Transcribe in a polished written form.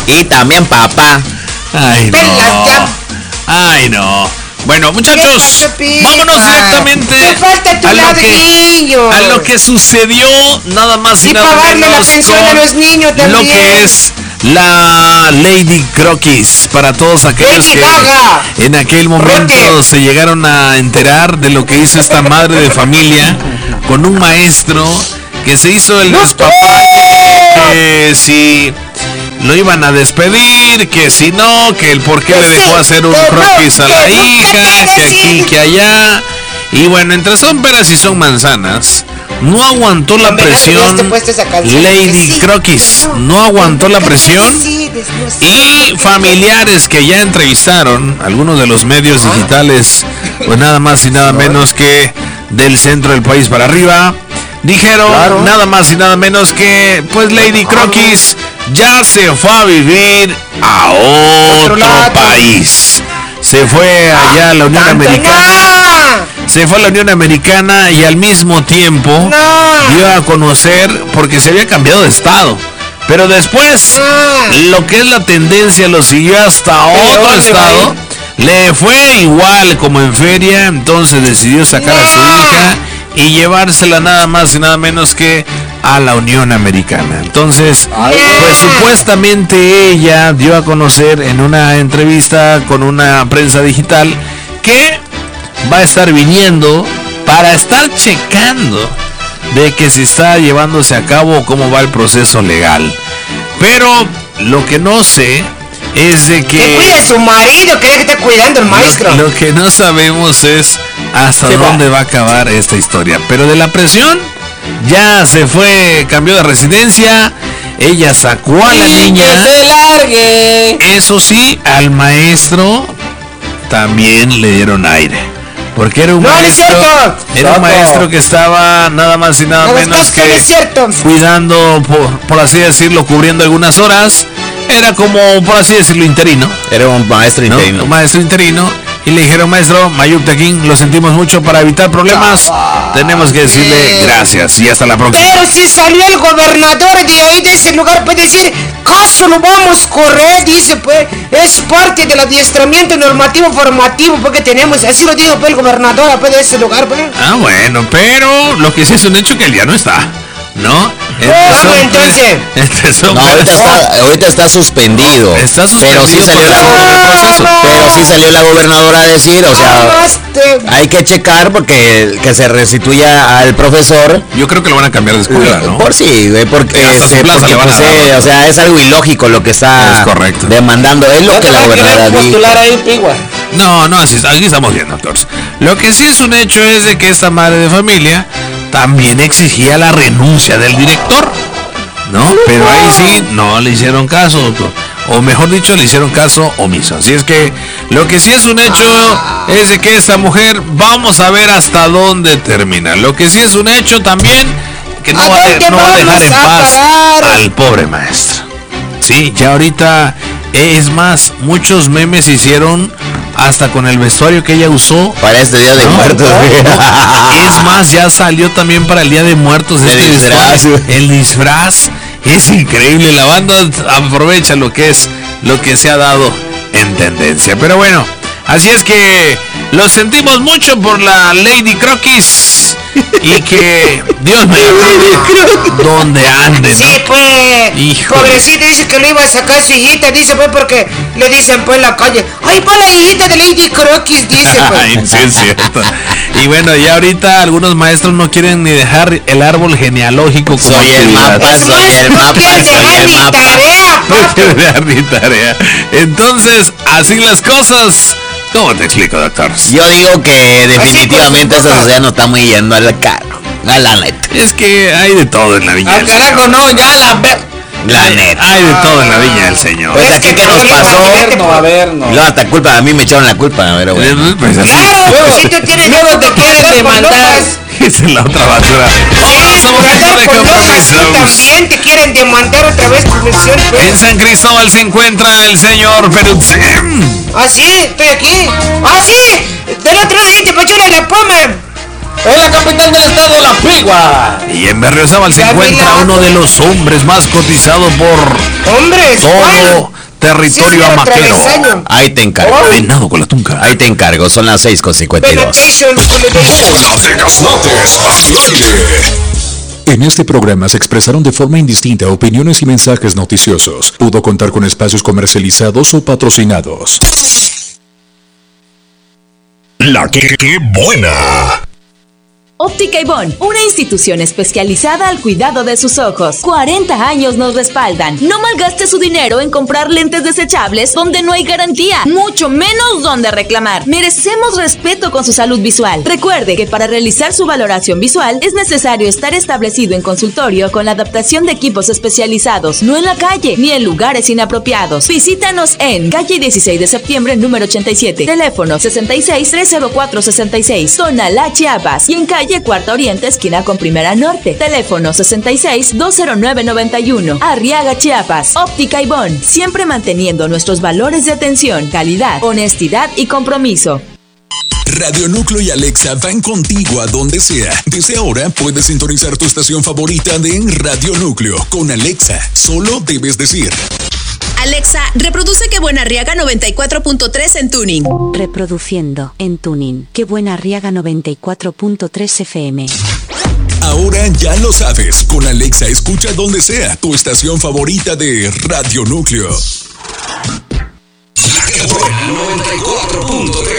Y también papá. Ay, no. Ay, no. Bueno, muchachos, vámonos directamente a lo que sucedió, nada más y nada menos con lo que es la Lady Croquis, para todos aquellos que en aquel momento se llegaron a enterar de lo que hizo esta madre de familia con un maestro que se hizo el despapalle, que si lo iban a despedir, que si no, que el por qué le dejó hacer un croquis a la hija, que aquí, que allá. Y bueno, entre son peras y son manzanas, no aguantó la presión Lady Croquis, no aguantó la presión, y familiares que ya entrevistaron algunos de los medios digitales, pues nada más y nada menos que del centro del país para arriba, dijeron nada más y nada menos que pues Lady Croquis ya se fue a vivir a otro país. Se fue allá a la Unión Americana. Se fue a la Unión Americana y al mismo tiempo dio a conocer, porque se había cambiado de estado. Pero después, lo que es la tendencia lo siguió hasta otro estado. Le fue igual como en feria, entonces decidió sacar a su hija y llevársela nada más y nada menos que a la Unión Americana. Entonces, pues supuestamente ella dio a conocer en una entrevista con una prensa digital que va a estar viniendo para estar checando de que se está llevándose a cabo cómo va el proceso legal. Pero lo que no sé es de que cuide a su marido, que esté cuidando el maestro. Lo que no sabemos es hasta dónde va a acabar esta historia. Pero de la presión, ya se fue, cambió de residencia, ella sacó a la niña. ¡Que se largue! Eso sí, al maestro también le dieron aire. Porque era un maestro que estaba nada más y nada menos que cuidando, por así decirlo, cubriendo algunas horas. Era como, por así decirlo, interino. Era un maestro interino. Un maestro interino. Y le dijeron, maestro Mayuk Tequín, lo sentimos mucho, para evitar problemas tenemos que decirle gracias y hasta la próxima. Pero si salió el gobernador de ahí, de ese lugar, puede decir, caso lo vamos a correr, dice, pues, es parte del adiestramiento normativo formativo, porque tenemos, así lo dijo pues, el gobernador pues, de ese lugar, pues. Ah, bueno, pero lo que sí es un hecho que él ya no está, ¿no? Entonces ahorita está suspendido. Está suspendido. Pero sí salió la gobernadora a decir, o sea, hay que checar porque que se restituya al profesor. Yo creo que lo van a cambiar de escuela, ¿no? Por sí, porque o sea, es algo ilógico lo que está demandando. Es lo que la gobernadora dijo. No, así estamos bien, doctores. Lo que sí es un hecho es de que esta madre de familia también exigía la renuncia del director, ¿no? Pero ahí sí no le hicieron caso, doctor. O mejor dicho, le hicieron caso omiso. Así es que lo que sí es un hecho es de que esta mujer, vamos a ver hasta dónde termina. Lo que sí es un hecho también, que no va a dejar en paz al pobre maestro. Sí, ya ahorita, es más, muchos memes se hicieron hasta con el vestuario que ella usó para este Día de Muertos. Es más, ya salió también para el Día de Muertos el disfraz. Es increíble, la banda aprovecha lo que se ha dado en tendencia. Pero bueno, así es que lo sentimos mucho por la Lady Croquis y que Dios me cuide donde ande, ¿no? Sí, pues, pobrecito, dice que lo iba a sacar su hijita, dice pues, porque le dicen pues en la calle, ay, pues la hijita de Lady Croquis, dice pues. Ay, sí es cierto. Y bueno, ya ahorita algunos maestros no quieren ni dejar el árbol genealógico como soy el mapa. No quieren dejar ni tarea. Entonces, así las cosas. ¿Cómo te explico, doctor? Yo digo que definitivamente esa sociedad no está muy yendo al carro. A la neta. Es que hay de todo en la viña. Al carajo, no, ya la neta. Hay de todo en la viña del Señor. Pues aquí que nos pasó. A ver, no. No, hasta culpa, a mí me echaron la culpa, pero bueno. Pues así. Claro, si tú tienes luego te quieren demandar. Esa es la otra basura. Sí, por andar con locas, tú también te quieren demandar otra vez tu misión, pues. En San Cristóbal se encuentra el señor Perutzem. Ah, sí, estoy aquí. Ah, sí, del otro lado te pachura la poma. Es la capital del estado, La Pigua. Y en Berriozábal se encuentra uno de los hombres más cotizados por territorio amaquero. Ahí te encargo. Venado con la tunca. Ahí te encargo, son las 6:52. En este programa se expresaron de forma indistinta opiniones y mensajes noticiosos. Pudo contar con espacios comercializados o patrocinados. La que buena. Óptica Ibón, una institución especializada al cuidado de sus ojos. 40 años nos respaldan. No malgaste su dinero en comprar lentes desechables donde no hay garantía, mucho menos donde reclamar. Merecemos respeto con su salud visual. Recuerde que para realizar su valoración visual es necesario estar establecido en consultorio con la adaptación de equipos especializados, no en la calle ni en lugares inapropiados. Visítanos en calle 16 de septiembre, número 87, teléfono 66-304-66, Tonalá, Chiapas, y en calle Cuarta Oriente, esquina con Primera Norte, teléfono 66-209-91, Arriaga, Chiapas. Óptica Ibón, siempre manteniendo nuestros valores de atención, calidad, honestidad y compromiso. Radio Núcleo y Alexa van contigo a donde sea. Desde ahora puedes sintonizar tu estación favorita de Radio Núcleo. Con Alexa, solo debes decir: Alexa, reproduce Qué Buena Arriaga 94.3 en tuning. Reproduciendo en tuning Qué Buena Arriaga 94.3 FM. Ahora ya lo sabes, con Alexa escucha donde sea tu estación favorita de Radio Núcleo. 94.3